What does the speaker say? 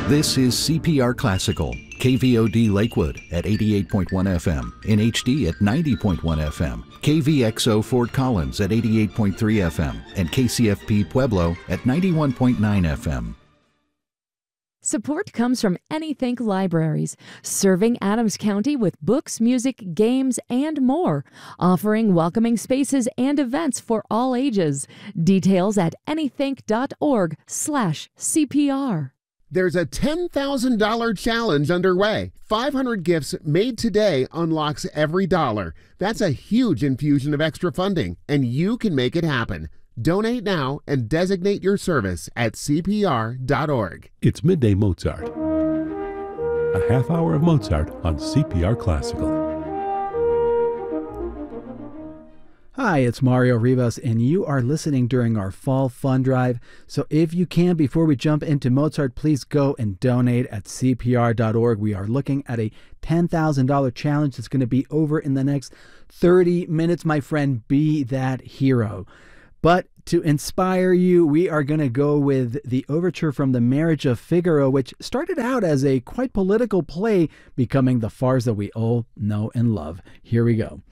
This is CPR Classical, KVOD Lakewood at 88.1 FM, in HD at 90.1 FM, KVXO Fort Collins at 88.3 FM, and KCFP Pueblo at 91.9 FM. Support comes from Anythink Libraries, serving Adams County with books, music, games, and more, offering welcoming spaces and events for all ages. Details at anythink.org/CPR. There's a $10,000 challenge underway. 500 gifts made today unlocks every dollar. That's a huge infusion of extra funding, and you can make it happen. Donate now and designate your service at CPR.org. It's Midday Mozart. A half hour of Mozart on CPR Classical. Hi, it's Mario Rivas, and you are listening during our Fall Fund Drive. So if you can, before we jump into Mozart, please go and donate at CPR.org. We are looking at a $10,000 challenge that's going to be over in the next 30 minutes. My friend, be that hero. But to inspire you, we are going to go with the overture from The Marriage of Figaro, which started out as a quite political play, becoming the farce that we all know and love. Here we go.